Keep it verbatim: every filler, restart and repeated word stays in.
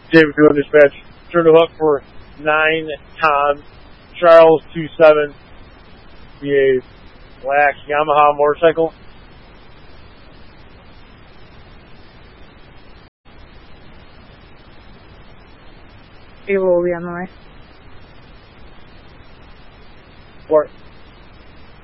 David Coon Dispatch. Turn to hook for nine Tom. Charles two seven. Be a black Yamaha motorcycle. Able will be on the way. Four.